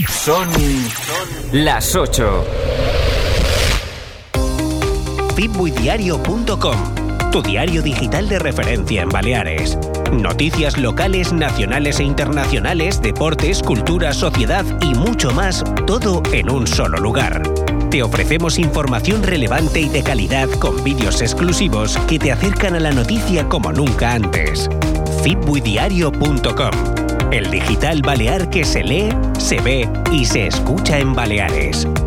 Son las 8. fitboydiario.com, tu diario digital de referencia en Baleares. Noticias locales, nacionales e internacionales, deportes, cultura, sociedad y mucho más, todo en un solo lugar. Te ofrecemos información relevante y de calidad con vídeos exclusivos que te acercan a la noticia como nunca antes. fitboydiario.com, el digital balear que se lee, se ve y se escucha en Baleares.